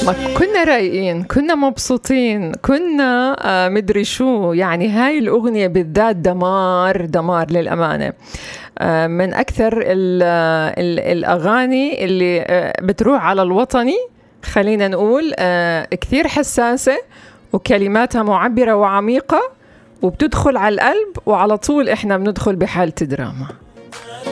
ما كنا رايقين، كنا مبسوطين، كنا مدري شو. يعني هاي الأغنية بالذات دمار دمار للأمانة. من أكثر الأغاني اللي بتروح على الوطني، خلينا نقول كثير حساسة وكلماتها معبرة وعميقة وبتدخل على القلب، وعلى طول إحنا بندخل بحالة دراما.